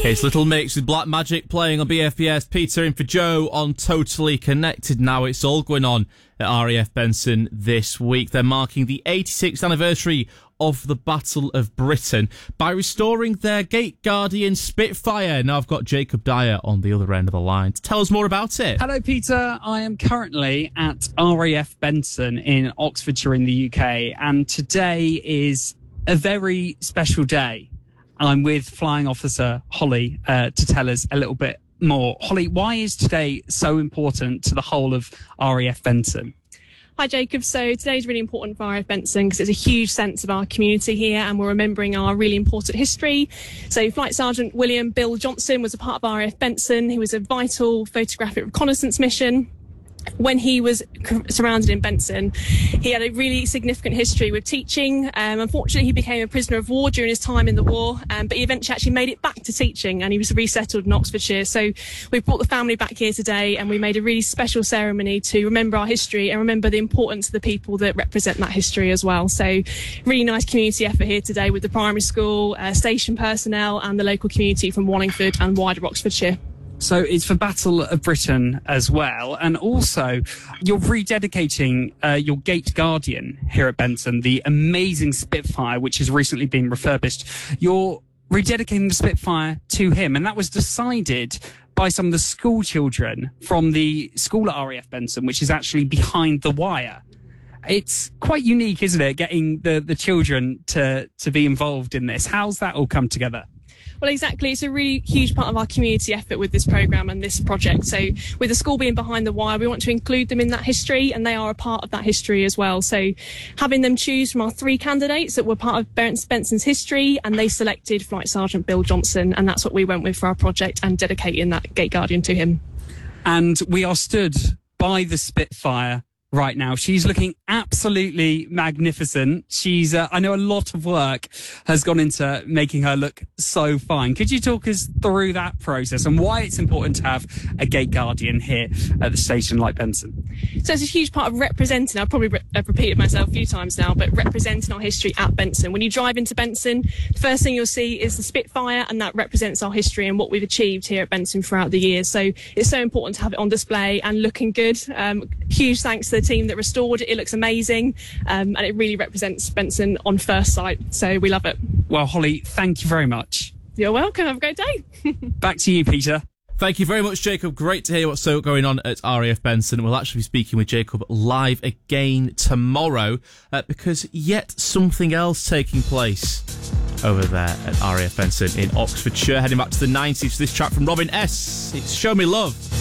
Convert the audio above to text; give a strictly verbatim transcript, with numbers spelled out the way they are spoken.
It's Little Mix with Black Magic playing on B F B S. Peter in for Joe on Totally Connected. Now it's all going on at R A F Benson this week. They're marking the eighty-sixth anniversary of the Battle of Britain by restoring their Gate Guardian Spitfire. Now I've got Jacob Dyer on the other end of the line to tell us more about it. Hello, Peter. I am currently at R A F Benson in Oxfordshire in the U K, and today is a very special day. I'm with Flying Officer Holly uh, to tell us a little bit more. Holly, why is today so important to the whole of R A F Benson? Hi, Jacob. So today's really important for R A F Benson because it's a huge sense of our community here, and we're remembering our really important history. So Flight Sergeant William Bill Johnson was a part of R A F Benson. He was a vital photographic reconnaissance mission. When he was surrounded in Benson, he had a really significant history with teaching. Um, unfortunately, he became a prisoner of war during his time in the war, um, but he eventually actually made it back to teaching, and he was resettled in Oxfordshire. So we brought the family back here today, and we made a really special ceremony to remember our history and remember the importance of the people that represent that history as well. So really nice community effort here today with the primary school, uh, station personnel and the local community from Wallingford and wider Oxfordshire. So it's for Battle of Britain as well. And also, you're rededicating uh, your Gate Guardian here at Benson, the amazing Spitfire, which has recently been refurbished. You're rededicating the Spitfire to him. And that was decided by some of the school children from the school at R A F Benson, which is actually behind the wire. It's quite unique, isn't it, getting the, the children to, to be involved in this? How's that all come together? Well, exactly. It's a really huge part of our community effort with this programme and this project. So with the school being behind the wire, we want to include them in that history, and they are a part of that history as well. So having them choose from our three candidates that were part of Benson's history, and they selected Flight Sergeant Bill Johnson, and that's what we went with for our project and dedicating that Gate Guardian to him. And we are stood by the Spitfire right now. She's looking absolutely magnificent. She's, uh, I know a lot of work has gone into making her look so fine. Could you talk us through that process and why it's important to have a Gate Guardian here at the station like Benson? So it's a huge part of representing, I've probably re- I've repeated myself a few times now, but representing our history at Benson. When you drive into Benson, the first thing you'll see is the Spitfire, and that represents our history and what we've achieved here at Benson throughout the years. So it's so important to have it on display and looking good. Um, huge thanks to the team that restored it. It looks amazing, um, and it really represents Benson on first sight, so we love it. Well, Holly, thank you very much. You're welcome. Have a great day. Back to you, Peter. Thank you very much, Jacob. Great to hear what's so going on at R A F Benson. We'll actually be speaking with Jacob live again tomorrow uh, because yet something else taking place over there at R A F Benson in Oxfordshire. Heading back to the nineties, this track from Robin S. It's Show Me Love.